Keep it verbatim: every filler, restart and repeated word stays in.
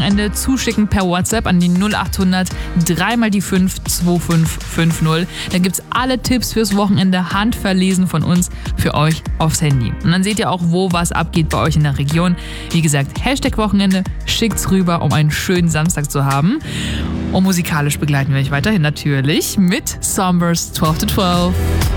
Wochenende zuschicken per WhatsApp an die null acht hundert drei mal die fünf zwei fünf fünf null. Da gibt's alle Tipps fürs Wochenende handverlesen von uns für euch aufs Handy. Und dann seht ihr auch, wo was abgeht bei euch in der Region. Wie gesagt, Hashtag Wochenende, schickt's rüber, um einen schönen Samstag zu haben. Und musikalisch begleiten wir euch weiterhin natürlich mit Sombers zwölf to zwölf.